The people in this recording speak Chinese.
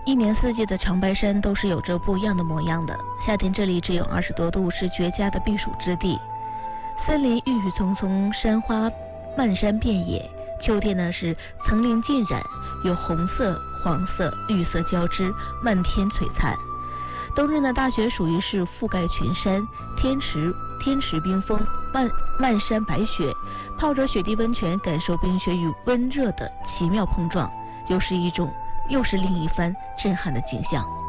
一年四季的长白山都是有着不一样的模样的。夏天这里只有20多度，是绝佳的避暑之地。森林郁郁葱葱，山花漫山遍野。秋天呢是层林尽染，有红色、黄色、绿色交织，漫天璀璨。冬日呢，大雪属于是覆盖全山，天池冰封，漫山白雪，泡着雪地温泉，感受冰雪与温热的奇妙碰撞，又是另一番震撼的景象。